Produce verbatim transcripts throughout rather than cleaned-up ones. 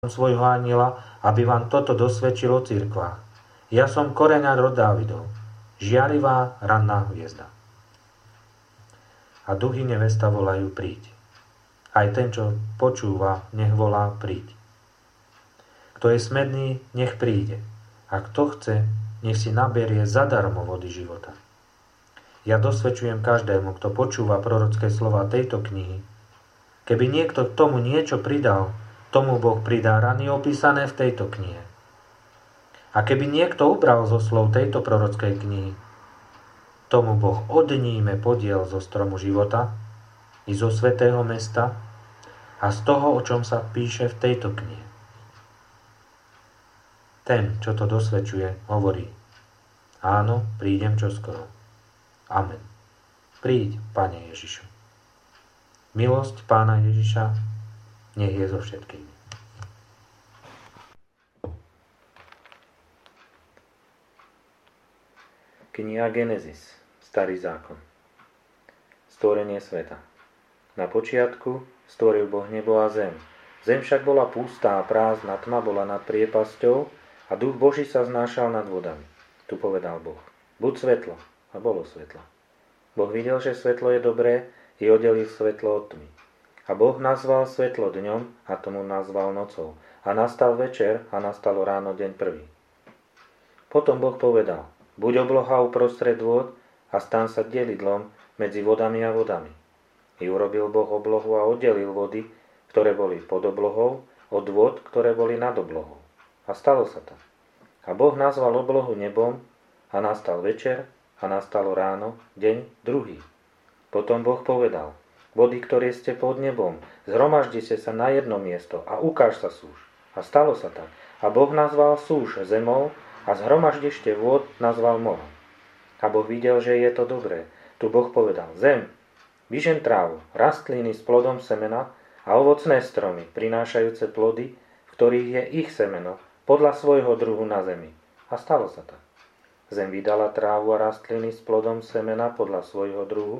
svojho anjela, aby vám toto dosvedčilo o cirkvách. Ja som koreňa rod Dávidov, žiarivá ranná hviezda. A duch i nevesta volajú príď. Aj ten, čo počúva, nech volá príď. Kto je smedný, nech príde. A kto chce, nech si naberie zadarmo vody života. Ja dosvedčujem každému, kto počúva prorocké slova tejto knihy. Keby niekto k tomu niečo pridal, tomu Boh pridá rany opísané v tejto knihe. A keby niekto ubral zo slov tejto prorockej knihy, tomu Boh odníme podiel zo stromu života i zo svätého mesta a z toho, o čom sa píše v tejto knihe. Ten, čo to dosvedčuje, hovorí: áno, prídem čoskoro. Amen. Príď, Pane Ježišu. Milosť Pána Ježiša nech je so všetkými. Kniha Genesis, Starý zákon. Stvorenie sveta. Na počiatku stvoril Boh nebo a zem. Zem však bola pustá a prázdna, tma bola nad priepasťou a duch Boží sa znášal nad vodami. Tu povedal Boh: buď svetlo, a bolo svetlo. Boh videl, že svetlo je dobré, i oddelil svetlo od tmy. A Boh nazval svetlo dňom a tomu nazval nocou. A nastal večer a nastalo ráno deň prvý. Potom Boh povedal: buď obloha uprostred vôd a stan sa delidlom medzi vodami a vodami. I urobil Boh oblohu a oddelil vody, ktoré boli pod oblohou, od vôd, ktoré boli nad oblohou. A stalo sa tak. A Boh nazval oblohu nebom a nastal večer a nastalo ráno deň druhý. Potom Boh povedal: vody, ktoré ste pod nebom, zhromaždite sa na jedno miesto a ukáž sa súš. A stalo sa tak. A Boh nazval súš zemou a zhromaždište vôd nazval morom. A Boh videl, že je to dobré. Tu Boh povedal: zem, vyžen trávu, rastliny s plodom semena a ovocné stromy, prinášajúce plody, v ktorých je ich semeno, podľa svojho druhu na zemi. A stalo sa tak. Zem vydala trávu a rastliny s plodom semena podľa svojho druhu,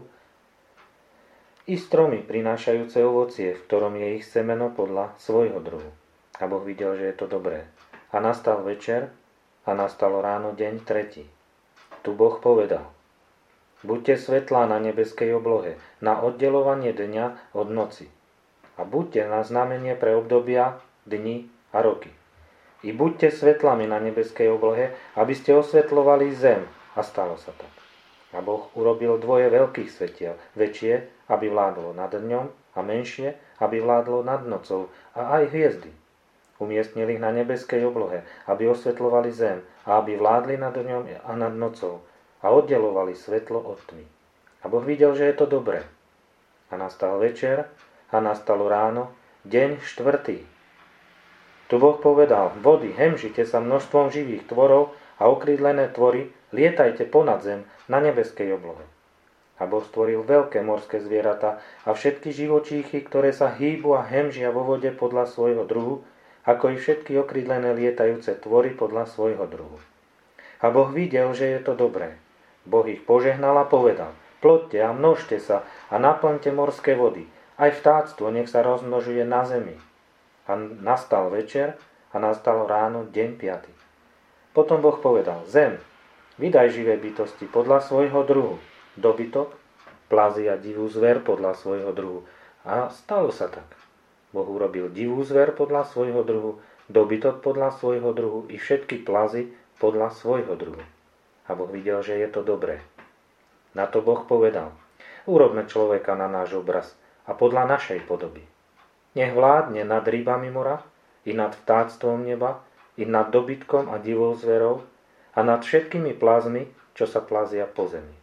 i stromy prinášajúce ovocie, v ktorom je ich semeno podľa svojho druhu. A Boh videl, že je to dobré. A nastal večer a nastalo ráno deň tretí. Tu Boh povedal: buďte svetlá na nebeskej oblohe, na oddelovanie dňa od noci. A buďte na znamenie pre obdobia, dni a roky. I buďte svetlami na nebeskej oblohe, aby ste osvetľovali zem. A stalo sa tak. A Boh urobil dvoje veľkých svetiel, väčšie, aby vládlo nad dňom, a menšie, aby vládlo nad nocou, a aj hviezdy. Umiestnil ich na nebeskej oblohe, aby osvetľovali zem, a aby vládli nad dňom a nad nocou, a oddelovali svetlo od tmy. A Boh videl, že je to dobré. A nastal večer, a nastalo ráno, deň štvrtý. Tu Boh povedal: vody, hemžite sa množstvom živých tvorov a okrídlené tvory, lietajte ponad zem na nebeskej oblohe. A Boh stvoril veľké morské zvieratá a všetky živočíchy, ktoré sa hýbu a hemžia vo vode podľa svojho druhu, ako i všetky okrídlené lietajúce tvory podľa svojho druhu. A Boh videl, že je to dobré. Boh ich požehnal a povedal: plodte a množte sa a naplňte morské vody. Aj vtáctvo nech sa rozmnožuje na zemi. A nastal večer a nastalo ráno deň piaty. Potom Boh povedal: zem, vydaj živé bytosti podľa svojho druhu, dobytok, plazy a divú zver podľa svojho druhu. A stalo sa tak. Boh urobil divú zver podľa svojho druhu, dobytok podľa svojho druhu i všetky plazy podľa svojho druhu. A Boh videl, že je to dobré. Na to Boh povedal: urobme človeka na náš obraz a podľa našej podoby. Nech vládne nad rybami mora, i nad vtáctvom neba, i nad dobytkom a divou zverou, a nad všetkými plazmi, čo sa plazia po zemi.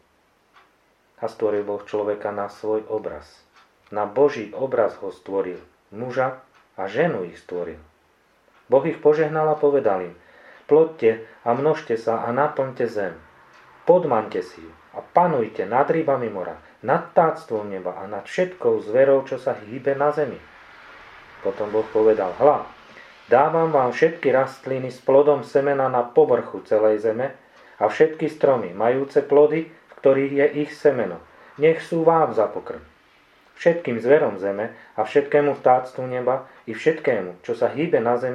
A stvoril Boh človeka na svoj obraz. Na Boží obraz ho stvoril, muža a ženu ich stvoril. Boh ich požehnal a povedal im: plodte a množte sa a naplňte zem. Podmaňte si ju a panujte nad rybami mora, nad vtáctvom neba a nad všetkou zverou, čo sa hýbe na zemi. Potom Boh povedal: hľa, dávam vám všetky rastliny s plodom semena na povrchu celej zeme a všetky stromy, majúce plody, v ktorých je ich semeno. Nech sú vám za pokrm. Všetkým zverom zeme a všetkému vtáctvu neba i všetkému, čo sa hýbe na zemi,